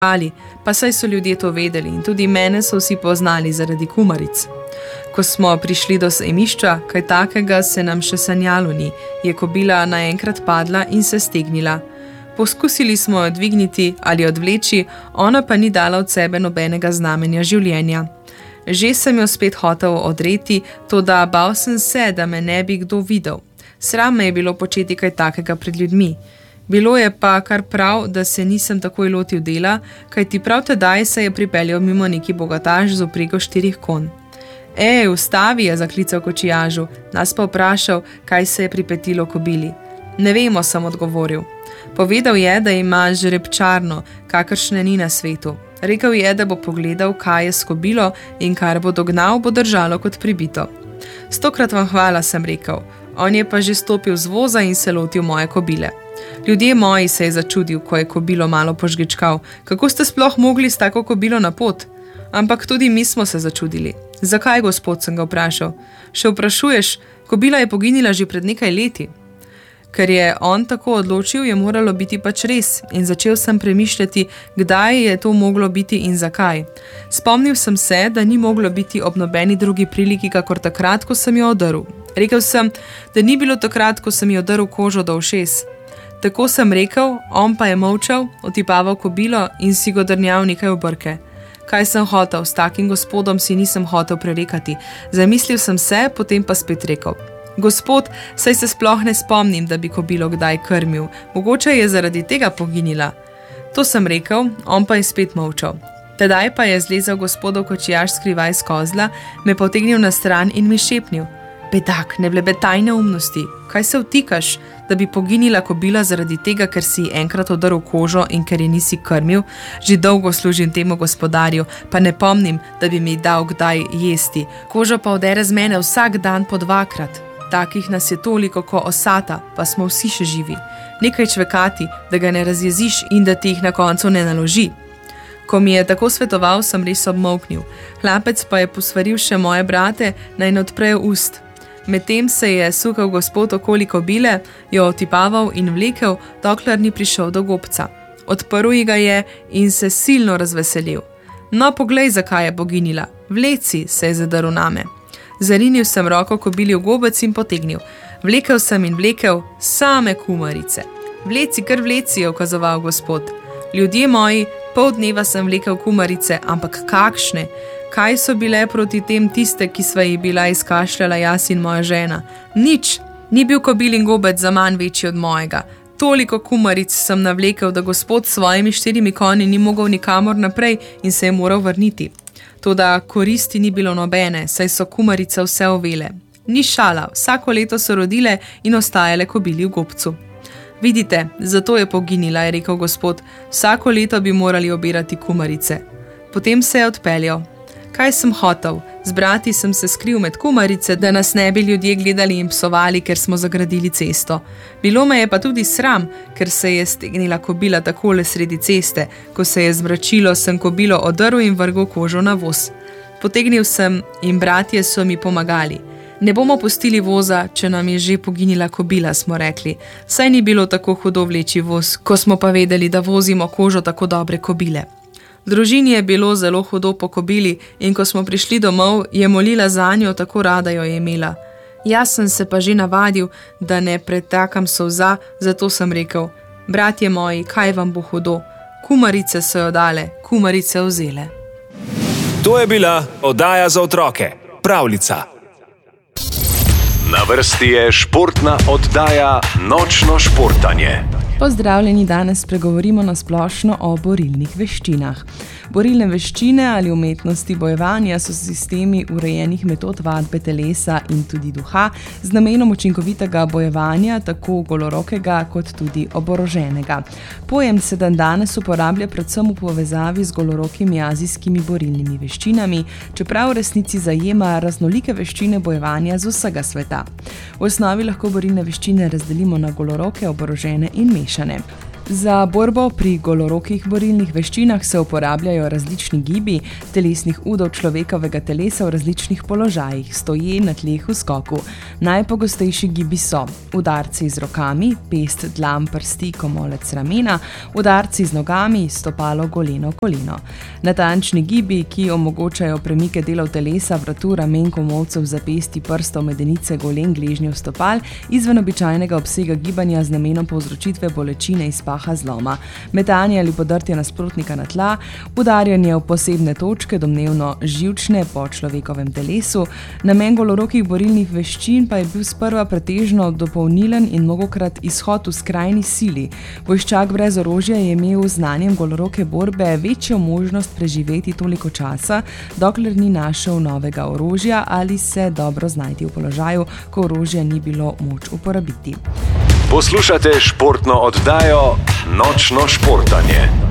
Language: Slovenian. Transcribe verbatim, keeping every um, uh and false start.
Ali, pa saj so ljudje to vedeli in tudi mene so vsi poznali zaradi kumaric. Ko smo prišli do sejmišča, kaj takega se nam še sanjalo ni, je kobila naenkrat padla in se stegnila. Poskusili smo jo dvigniti ali odvleči, ona pa ni dala od sebe nobenega znamenja življenja. Že sem jo spet hotel odreti, toda bal sem se, da me ne bi kdo videl. Sram me je bilo početi kaj takega pred ljudmi. Bilo je pa kar prav, da se nisem takoj lotil dela, kajti prav tedaj se je pripeljal mimo neki bogataš z vprego štirih konj. Ej, ustavi, je zaklical kočijažu, nas pa vprašal, kaj se je pripetilo kobili. Ne vemo, sem odgovoril. Povedal je, da ima žrebčarno, kakršne ni na svetu. Rekel je, da bo pogledal, kaj je s kobilo in kar bo dognal, bo držalo kot pribito. Stokrat vam hvala, sem rekel. On je pa že stopil z voza in se lotil moje kobile. Ljudje moji, se je začudil, ko je kobilo malo požgečkal. Kako ste sploh mogli s tako kobilo na pot? Ampak tudi mi smo se začudili. Zakaj, gospod, sem ga vprašal? Še vprašuješ, kobila je poginila že pred nekaj leti. Ker je on tako odločil, je moralo biti pač res in začel sem premišljati, kdaj je to moglo biti in zakaj. Spomnil sem se, da ni moglo biti ob nobeni drugi priliki, kakor takrat, ko sem jo odrl. Rekel sem, da ni bilo takrat, ko sem jo odrl kožo do ušes. Tako sem rekel, on pa je molčal, otipaval kobilo in si go drnjal nekaj v brke. Kaj sem hotel, s takim gospodom si nisem hotel prerekati. Zamislil sem se, potem pa spet rekel. Gospod, saj se sploh ne spomnim, da bi kobilo kdaj krmil. Mogoče je zaradi tega poginila. To sem rekel, on pa je spet molčal. Tedaj pa je zlezel gospodov kočijaž skrivaj z kozla, me potegnil na stran in mi šepnil. Bedak, ne blebetaj neumnosti. Kaj se vtikaš, da bi poginila kobila zaradi tega, ker si enkrat odrl kožo in ker je nisi krmil? Že dolgo služim temu gospodarju, pa ne pomnim, da bi mi dal kdaj jesti. Kožo pa odere z mene vsak dan po dvakrat. Takih nas je toliko, ko osata, pa smo vsi še živi. Nekaj čvekati, da ga ne razjeziš in da ti jih na koncu ne naloži. Ko mi je tako svetoval, sem res obmolknil. Hlapec pa je posvaril še moje brate, naj ne odprejo ust. Medtem se je sukal gospod okoli kobile, jo otipaval in vlekel, dokler ni prišel do gobca. Odprl ji ga je in se silno razveselil. No, poglej, zakaj je poginila. Vleci, se je zadrl name. Zarinil sem roko kobili v gobec in potegnil. Vlekel sem in vlekel same kumarice. Vleci, kar vleci, je ukazoval gospod. Ljudje moji, pol dneva sem vlekel kumarice, ampak kakšne? Kaj so bile proti tem tiste, ki sva ji bila izkašljala jaz in moja žena? Nič, ni bil kobilin gobec za manj večji od mojega. Toliko kumaric sem navlekel, da gospod s svojimi štirimi konji ni mogel nikamor naprej in se je moral vrniti. Toda koristi ni bilo nobene, saj so kumarice vse ovele. Ni šala, vsako leto so rodile in ostajale kobili v gobcu. Vidite, zato je poginila, je rekel gospod, vsako leto bi morali obirati kumarice. Potem se je odpeljal. Kaj sem hotel? Z brati sem se skril med kumarice, da nas ne bi ljudje gledali in psovali, ker smo zagradili cesto. Bilo me je pa tudi sram, ker se je stegnila kobila takole sredi ceste. Ko se je zmračilo, sem kobilo odrl in vrgel kožo na voz. Potegnil sem in bratje so mi pomagali. Ne bomo pustili voza, če nam je že poginila kobila, smo rekli. Saj ni bilo tako hudo vleči voz, ko smo pa vedeli, da vozimo kožo tako dobre kobile. V družini je bilo zelo hudo po kobili in ko smo prišli domov, je molila zanjo, tako rada jo je imela. Jaz sem se pa že navadil, da ne pretakam solza, zato sem rekel, bratje moji, kaj vam bo hudo? Kumarice so jo dale, kumarice vzele. To je bila oddaja za otroke, Pravljica. Na vrsti je športna oddaja Nočno športanje. Pozdravljeni, danes spregovorimo na splošno o borilnih veščinah. Borilne veščine ali umetnosti bojevanja so sistemi urejenih metod vadbe telesa in tudi duha z namenom učinkovitega bojevanja, tako golorokega kot tudi oboroženega. Pojem se dan danes uporablja predvsem v povezavi z golorokimi azijskimi borilnimi veščinami, čeprav v resnici zajema raznolike veščine bojevanja z vsega sveta. V osnovi lahko borilne veščine razdelimo na goloroke, oborožene in mešane. Za borbo pri golorokih borilnih veščinah se uporabljajo različni gibi telesnih udov človekovega telesa v različnih položajih, stoje na tleh v skoku. Najpogostejši gibi so udarci z rokami, pest, dlan, prsti, komolec ramena, udarci z nogami, stopalo, goleno, koleno. Natančni gibi, ki omogočajo premike delov telesa, vratu, ramen, komolcev, zapesti, prstov, medenice, golen, gležnjev, stopal, izven običajnega obsega gibanja z namenom povzročitve bolečine iz paha zloma, metanje ali podrtje nasprotnika na tla, udarjanje v posebne točke, domnevno živčne po človekovem telesu. Namen golorokih borilnih veščin pa je bil sprva pretežno dopolnilen in mnogokrat izhod v skrajni sili. Vojščak brez orožja je imel z znanjem goloroke borbe večjo možnost preživeti toliko časa, dokler ni našel novega orožja ali se dobro znajti v položaju, ko orožja ni bilo moč uporabiti. Poslušate športno oddajo Nočno športanje.